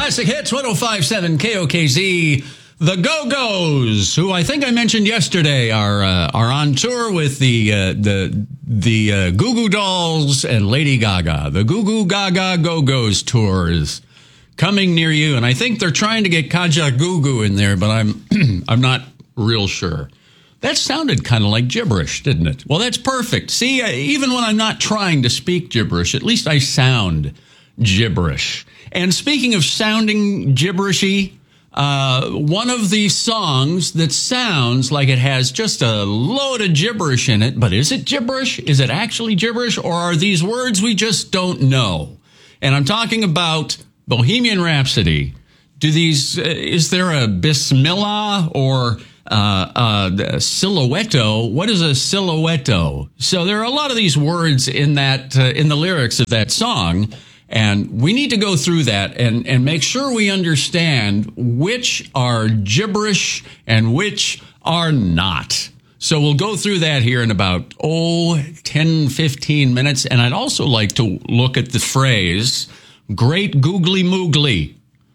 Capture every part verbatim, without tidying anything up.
Classic Hits, one oh five point seven K O K Z. The Go-Go's, who I think I mentioned yesterday, are uh, are on tour with the uh, the the uh, Goo Goo Dolls and Lady Gaga. The Goo Goo Gaga Go-Go's tour is coming near you, and I think they're trying to get Kaja Goo Goo in there, but I'm I'm not real sure. That sounded kind of like gibberish, didn't it? Well, that's perfect. See, I, even when I'm not trying to speak gibberish, at least I sound gibberish. And speaking of sounding gibberishy, uh, one of the songs that sounds like it has just a load of gibberish in it, but is it gibberish? Is it actually gibberish, or are these words we just don't know? And I'm talking about Bohemian Rhapsody. Do these, uh, is there a Bismillah or uh, uh, silhouetto? What is a silhouetto? So there are a lot of these words in that, uh, in the lyrics of that song. And we need to go through that and, and make sure we understand which are gibberish and which are not. So we'll go through that here in about, oh, ten, fifteen minutes. And I'd also like to look at the phrase, great googly moogly.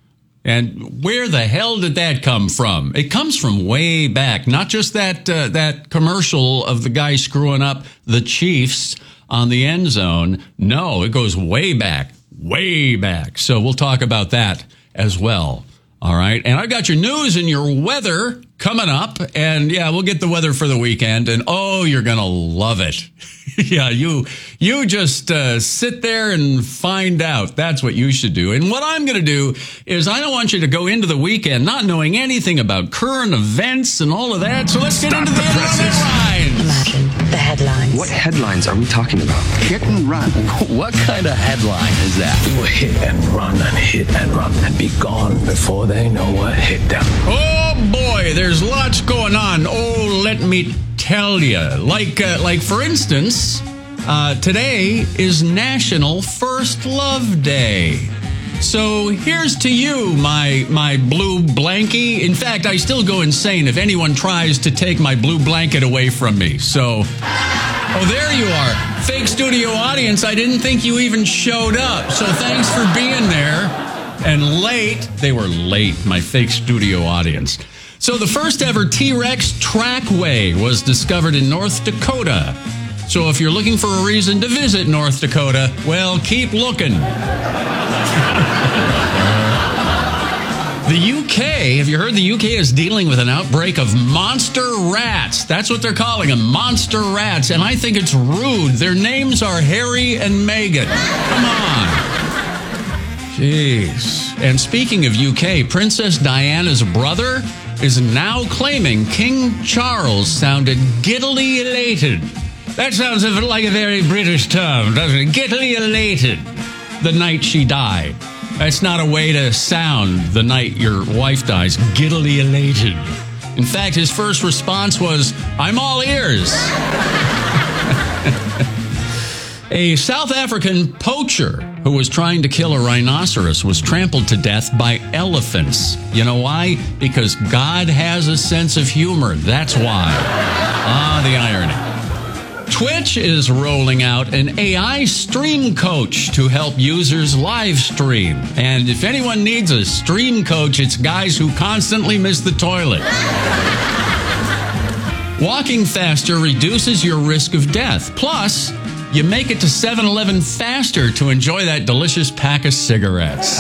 And where the hell did that come from? It comes from way back, not just that uh, that commercial of the guy screwing up the Chiefs on the end zone. No, it goes way back. Way back. So we'll talk about that as well. All right. And I've got your news and your weather coming up. And yeah, we'll get the weather for the weekend. And oh, you're going to love it. yeah, you you just uh, sit there and find out. That's what you should do. And what I'm going to do is I don't want you to go into the weekend not knowing anything about current events and all of that. So let's get Stop into the, the headlines. Imagine the headlines. What headlines are we talking about? Hit and run. What kind of headline is that? Do a hit and run and hit and run and be gone before they know what hit them. Oh boy, there's lots going on. Oh, let me tell you. Like, uh, like for instance, uh, today is National First Love Day. So here's to you, my my blue blankie. In fact, I still go insane if anyone tries to take my blue blanket away from me. So, oh, there you are. Fake studio audience, I didn't think you even showed up. So thanks for being there. And late, they were late, my fake studio audience. So the first ever T-Rex trackway was discovered in North Dakota. So if you're looking for a reason to visit North Dakota, well, keep looking. The U K, have you heard the U K is dealing with an outbreak of monster rats? That's what they're calling them, monster rats. And I think it's rude. Their names are Harry and Meghan. Come on. Jeez. And speaking of U K, Princess Diana's brother is now claiming King Charles sounded giddily elated. That sounds like a very British term, doesn't it? Giddily elated the night she died. That's not a way to sound the night your wife dies. Giddily elated. In fact, his first response was, I'm all ears. A South African poacher who was trying to kill a rhinoceros was trampled to death by elephants. You know why? Because God has a sense of humor. That's why. Ah, the irony. Twitch is rolling out an A I stream coach to help users live stream. And if anyone needs a stream coach, it's guys who constantly miss the toilet. Walking faster reduces your risk of death. Plus, you make it to seven eleven faster to enjoy that delicious pack of cigarettes.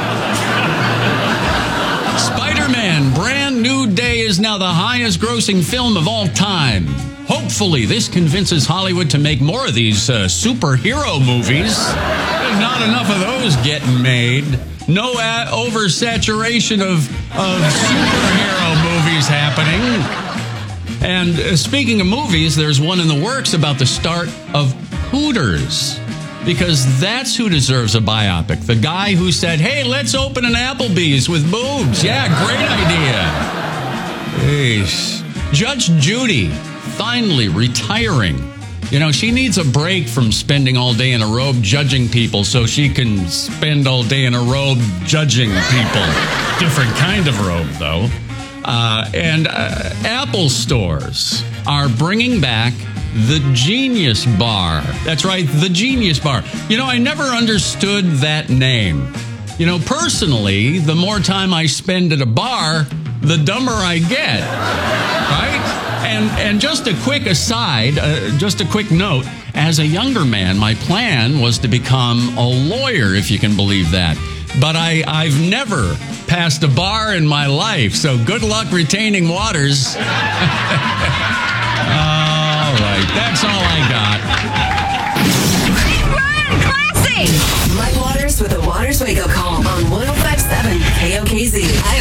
Spider-Man Brand New Day is now the highest grossing film of all time. Hopefully, this convinces Hollywood to make more of these uh, superhero movies. There's not enough of those getting made. No uh, oversaturation of, of superhero movies happening. And uh, speaking of movies, there's one in the works about the start of Hooters. Because that's who deserves a biopic. The guy who said, hey, let's open an Applebee's with boobs. Yeah, great idea. Jeez. Judge Judy finally retiring. You know, she needs a break from spending all day in a robe judging people so she can spend all day in a robe judging people. Different kind of robe, though. Uh, and uh, Apple stores are bringing back the Genius Bar. That's right, the Genius Bar. You know, I never understood that name. You know, personally, the more time I spend at a bar, the dumber I get, right? And and just a quick aside, uh, just a quick note, as a younger man, my plan was to become a lawyer, if you can believe that. But I, I've never passed a bar in my life, so good luck retaining waters. All right, that's all